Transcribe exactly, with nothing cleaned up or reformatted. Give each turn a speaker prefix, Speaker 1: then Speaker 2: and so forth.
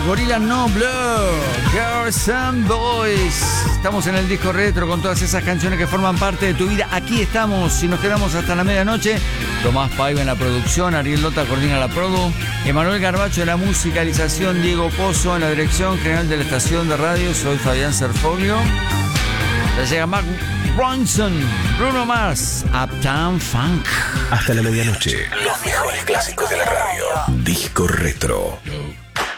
Speaker 1: Gorillaz No Blur, Girls and Boys. Estamos en el disco retro con todas esas canciones que forman parte de tu vida. Aquí estamos y nos quedamos hasta la medianoche. Tomás Paiva en la producción, Ariel Lota coordina la produ, Emanuel Garbacho en la musicalización, Diego Pozo en la dirección general de la estación de radio. Soy Fabián Serfoglio. Ya llega Mark Ronson, Bruno Mars, Uptown Funk.
Speaker 2: Hasta la medianoche, los mejores clásicos de la radio. Disco retro.